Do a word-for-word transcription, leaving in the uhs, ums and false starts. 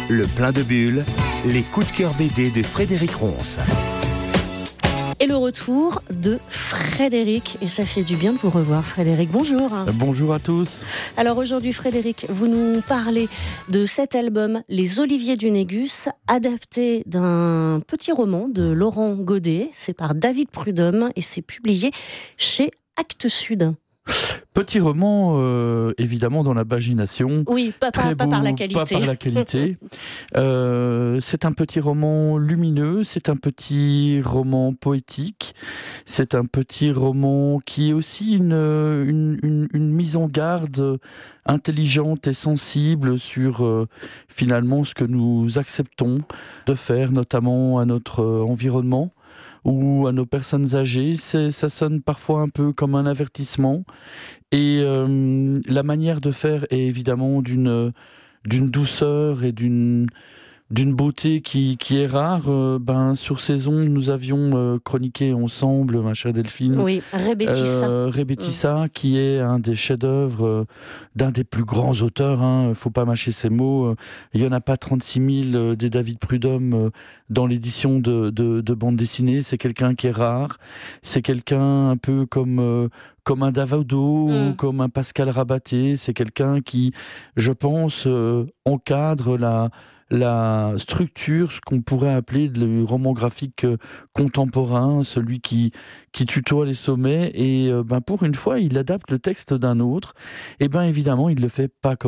Le plein de bulles, les coups de cœur B D de Frédéric Ronce. Et le retour de Frédéric. Et ça fait du bien de vous revoir, Frédéric. Bonjour. Bonjour à tous. Alors aujourd'hui, Frédéric, vous nous parlez de cet album Les Oliviers du Négus, adapté d'un petit roman de Laurent Godet. C'est par David Prudhomme et c'est publié chez Actes Sud. Petit roman, euh, évidemment, dans la pagination. Oui, pas, Très pas, beau, pas par la qualité. Pas par la qualité. euh, c'est un petit roman lumineux, c'est un petit roman poétique, c'est un petit roman qui est aussi une, une, une, une mise en garde intelligente et sensible sur euh, finalement ce que nous acceptons de faire, notamment à notre euh, environnement ou à nos personnes âgées. C'est, ça sonne parfois un peu comme un avertissement. Et euh, la manière de faire est évidemment d'une, d'une douceur et d'une, d'une beauté qui, qui est rare. Euh, ben, sur ces ondes, nous avions euh, chroniqué ensemble, ma chère Delphine, oui, Rebetissa, euh, Rebetissa mmh. qui est un des chefs-d'œuvre euh, d'un des plus grands auteurs. Hein, faut pas mâcher ses mots. Il y en a pas trente-six mille euh, des David Prudhomme euh, dans l'édition de, de, de bande dessinée. C'est quelqu'un qui est rare. C'est quelqu'un un peu comme euh, comme un Davaudo, mmh. comme un Pascal Rabaté. C'est quelqu'un qui, je pense, euh, encadre la la structure, ce qu'on pourrait appeler le roman graphique contemporain, celui qui, qui tutoie les sommets, et ben pour une fois, il adapte le texte d'un autre, et ben évidemment, il le fait pas comme